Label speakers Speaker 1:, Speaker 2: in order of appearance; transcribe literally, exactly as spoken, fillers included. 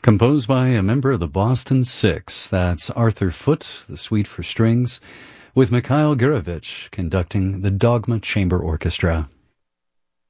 Speaker 1: Composed by a member of the Boston Six. That's Arthur Foote, the Suite for Strings, with Mikhail Gurevich conducting the Dogma Chamber Orchestra.